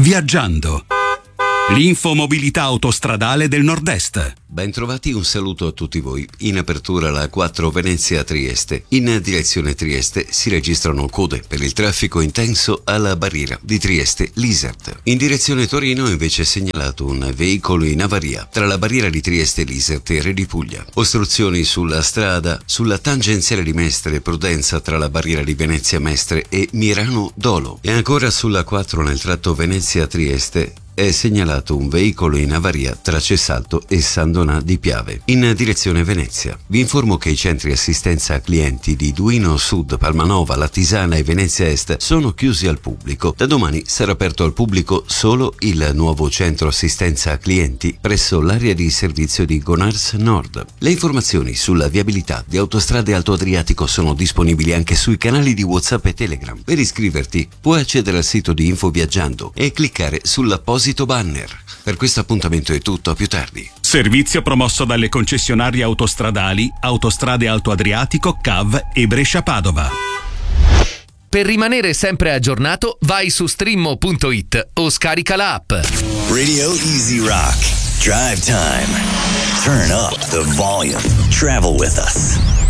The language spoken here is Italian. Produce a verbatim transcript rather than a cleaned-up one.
Viaggiando. L'infomobilità autostradale del Nord-Est. Bentrovati, un saluto a tutti voi. In apertura la quattro Venezia-Trieste. In direzione Trieste si registrano code per il traffico intenso alla barriera di Trieste-Lisert. In direzione Torino invece è segnalato un veicolo in avaria tra la barriera di Trieste-Lisert e Re di Puglia. Ostruzioni sulla strada sulla tangenziale di Mestre e Prudenza tra la barriera di Venezia-Mestre e Mirano-Dolo. E ancora sulla quattro nel tratto Venezia-Trieste è segnalato un veicolo in avaria tra Cessalto e San Donà di Piave, in direzione Venezia. Vi informo che i centri assistenza clienti di Duino Sud, Palmanova, Latisana e Venezia Est sono chiusi al pubblico. Da domani sarà aperto al pubblico solo il nuovo centro assistenza clienti presso l'area di servizio di Gonars Nord. Le informazioni sulla viabilità di Autostrade Alto Adriatico sono disponibili anche sui canali di WhatsApp e Telegram. Per iscriverti puoi accedere al sito di Info Viaggiando e cliccare sull'apposito banner. Per questo appuntamento è tutto, a più tardi. Servizio promosso dalle concessionarie autostradali Autostrade Alto Adriatico, C A V e Brescia-Padova. Per rimanere sempre aggiornato, vai su streammo punto it o scarica l'app. Radio Easy Rock. Drive time. Turn up the volume. Travel with us.